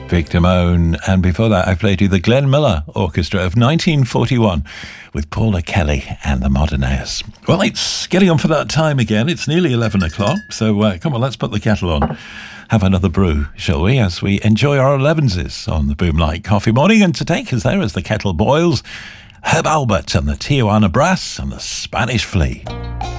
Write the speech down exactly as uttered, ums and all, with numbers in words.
Victor Moan, and before that I played you the Glenn Miller Orchestra of nineteen forty-one with Paula Kelly and the Modernaires. Well, it's getting on for that time again. It's nearly eleven o'clock, so uh, come on, let's put the kettle on. Have another brew, shall we, as we enjoy our elevenses on the Boomlight Coffee Morning. And to take us there as the kettle boils, Herb Alpert and the Tijuana Brass and the Spanish Flea.